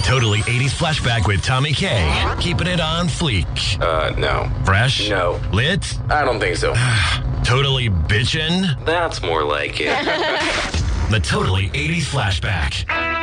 Totally 80s Flashback with Tommy K. Keeping it on fleek. No. Fresh? No. Lit? I don't think so. Totally bitchin'? That's more like it. The Totally 80s Flashback.